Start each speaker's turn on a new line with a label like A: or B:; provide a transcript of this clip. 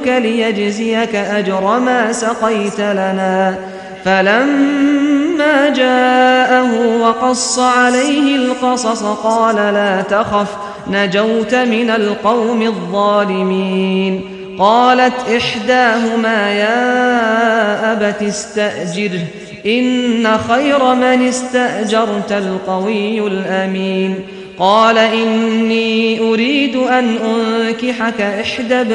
A: نستأجرك ليجزيك أجر ما سقيت لنا. فلما جاءه وقص عليه القصص قال لا تخف نجوت من القوم الظالمين. قالت إحداهما يا أبت استأجره إن خير من استأجرت القوي الأمين. قال إني أريد أن أنكحك إحدى